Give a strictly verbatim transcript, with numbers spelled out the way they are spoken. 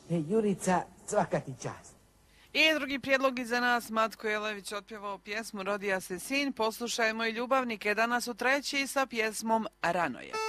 E, Jurica, svaka ti čast. I drugi prijedlog iza nas, Matko Jelević otpjevao pjesmu Rodija se sin. Poslušajmo i ljubavnike danas u treći sa pjesmom Rano je.